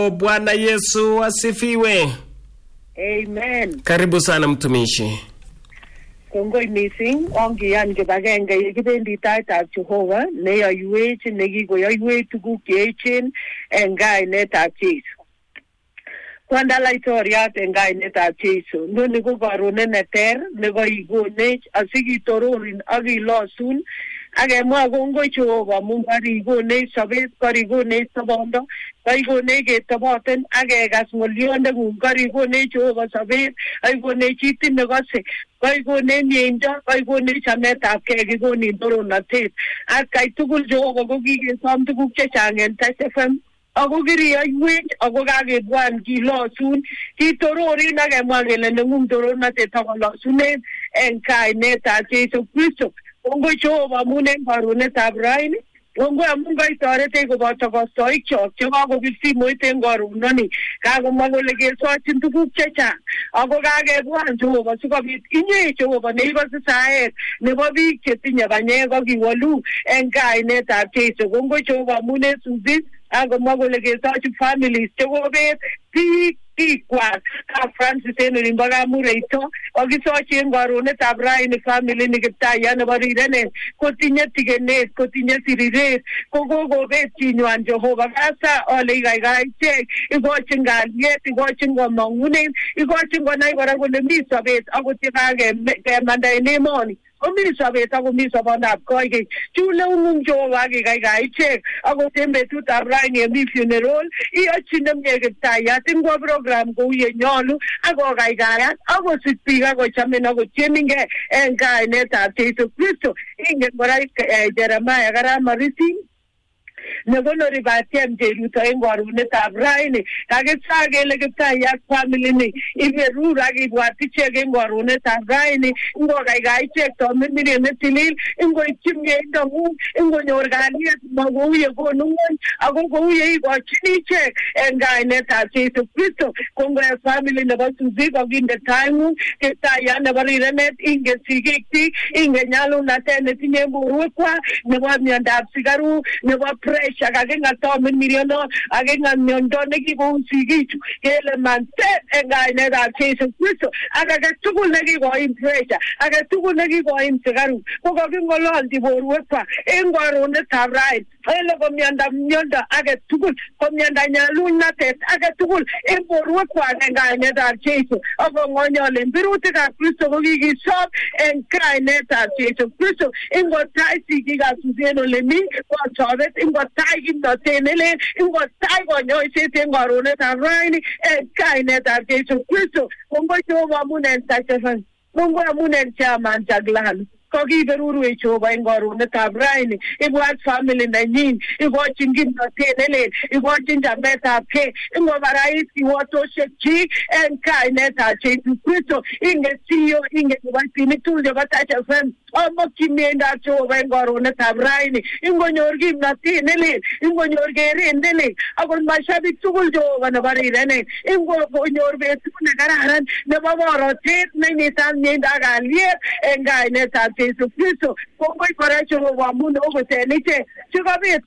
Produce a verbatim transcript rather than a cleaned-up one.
Bwana Yesu asifiwe. Amen. Karibu sana mtumishi. Kongoi missing ongiyan kibagenge yekibendi taitab Jehova ne yoywech nekikoyoywech tuguk cheechen en kainetab Jesu. Kwanda laitoriat en kainetab Jesu. Noni ko karonet neter nekoikonech asikitororin ak ilosun akemwa kongoi Jehova amun karikonech sobet, karikonech sobondo, karikonech ketoboten akekas ng'olyondeng'ung, karikonech Jehova sobet, karikonech itit nekose, karikonech mieindo, karikonech chametabgei, kikonin toronatet. Atkai tugul Jehova ko kikesom tuguk chechang en Touch F M. Ako kiriyoywech ako kakebwan kilosun kitororin akemwa kele neng'ung toronatet akolosunen en kainetab Jesu Kristo. Kongoi Jehova amun en karonetab raini, kongoi amun kaitoretech koboto kostoikchok chekakobir simoit en karononi, kakomwa kole kesochin tuguk chechang ako kakebwan Jehova sikobit inye Jehova neikose saet nebo biik chetinye banyek akiwolu en kainetab Jesu. Kongoi Jehova amun en susit akomwa kole kesochin families chekobet biik bikwak ka Francis en olimbo Kamureito akisochi en karonetab raini family ni Kiptayat nebo Rirenen kotinye tikenet, kotinye siriret, ko kokobet chinywan Jehova. Kasa ole ikaikai ichek ikochin kalyet, ikochin komong'unen, ikochin konai kora kole mi sobet akot yekakemanda en emoni omi sobet ako mi sobondab koikeny. Chule ung'ung Jehova akikaikai ichek akot en betutab raini yemi funeral iyochin nemie Kiptayat ingwo program kou yenyolu akokaikayat akosich biik akochamen akotieninge en kainetab Jesu Kristo. Ingen kora Jeremiah Karamarisi nekonori batiem cheruto en karonetab raini kakisa kele Kiptayat family ni iberur akibwat ichek en karonetab raini ingokaikai ichek tomirmiret netilil, ingoityi mieindong'ung, ingonyor kalyet makou yekonu ng'ony ako kou yeikochin ichek en kainetab Jesu Kristo. Kongoi family nebo Suzik akinde taing'ung, Kiptayat nebo Rirenet, ingen sigiktik, ingen nyalulnatet netinye borwekwak nebo miondab sikaruk, nebo pressure kaking'atomin miliono aking'at miondo nekikou sigichu kele mantet en kainetab Jesu Kristo. Ak age tugul nekikoim pressure, age tugul nekikoim sikaruk ko kaking'ololchi borwekwak en karonetab raini ele ko miondab miondo age tugul, ko miondab nyalulnatet age tugul en borwekwak en kainetab Jesu. Ako ng'onyolen birutikab Kristo ko kikisob en kainetab Jesu Kristo. Ingotai sigikab Suzen ole mi kosobet, ingotai kimnotet nelel, ingotai konyoiset en karonetab raini en kainetab Jesu Kristo. Kongoi Jehova amun en Touch F M, kongoi amun en chairman Jaglani kokiberurwech Jehova en karonetab raini, ibwat family nenyin, ikochin kimnotet nelel, ikochin chametabgei, ingobarait kiwatoshek chik en kainetab Jesu Kristo. Ingen C E O, ingen kiboitinik tugul chebo Touch F M amokyin miendab Jehova en karonetab raini, ingonyor kimnotet nelel, ingonyor keret nelel, akot mashabik tugul Jehova nebo Rirenen ingonyor betut nekararan nebo borotet neinyitat miendo ak kalyet en kainetab Jesu Kristo. Kongoi kora Jehova amun okot en ichek chekobet